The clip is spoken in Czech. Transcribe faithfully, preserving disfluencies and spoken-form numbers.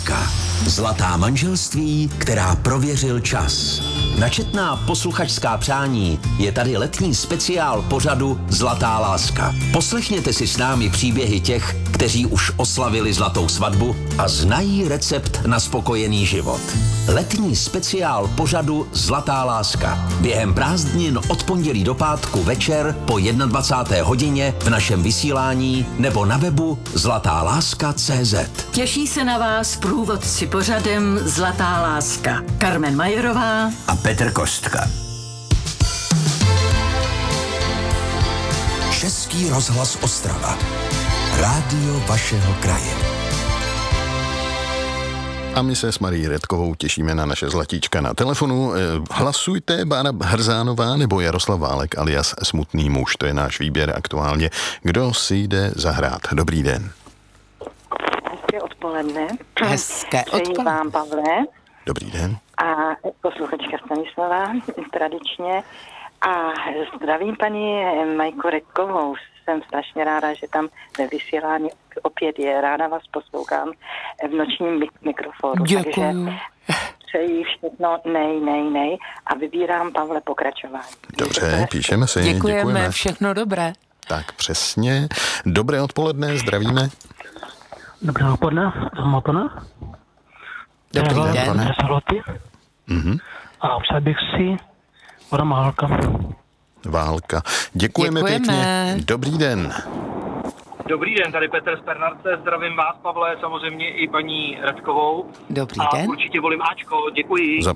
Zlatá manželství, která prověřil čas. Na četná posluchačská přání je tady letní speciál pořadu Zlatá láska. Poslechněte si s námi příběhy těch, kteří už oslavili zlatou svatbu a znají recept na spokojený život. Letní speciál pořadu Zlatá láska. Během prázdnin od pondělí do pátku večer po dvacáté jedné hodině v našem vysílání nebo na webu zlatá láska tečka cé zet. Těší se na vás průvodci pořadem Zlatá láska. Carmen Majerová A Petr Kostka. Český rozhlas Ostrava. Rádio vašeho kraje. A my se s Marií Redkovou těšíme na naše zlatíčka na telefonu. Hlasujte Bára Hrzánová nebo Jaroslav Válek alias Smutný muž. To je náš výběr aktuálně. Kdo si jde zahrát? Dobrý den. Hezké odpoledne. Hezké Přeji odpoledne. vám, Pavle. Dobrý den. A posluchačka Stanislava, tradičně. A zdravím paní Majku Redkovou. Jsem strašně ráda, že tam ve vysílání opět je. Ráda vás poslouchám v nočním mik- mikrofonu. Děkuju. Takže přeji všechno nej, nej, nej a vybírám, Pavle, pokračování. Dobře, píšeme si. Děkujeme, Děkujeme. všechno dobré. Tak přesně. Dobré odpoledne, zdravíme. Dobré odpoledne, Motona. Dobrý Já den. jsem Zaloty. Mhm. A přál bych si Voda Málka. Válka. Děkujeme, Děkujeme. pěkně. Dobrý den. Dobrý den, tady Petr z Pernarce, zdravím vás, Pavle, samozřejmě i paní Radkovou. Dobrý a den. určitě volím Ačko, děkuji. Za